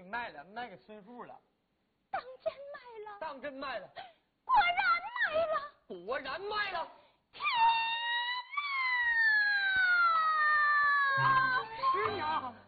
卖了，卖给孙富了。 当真卖了？ 当真卖了。 果然卖了。 果然卖了。 天哪！师娘。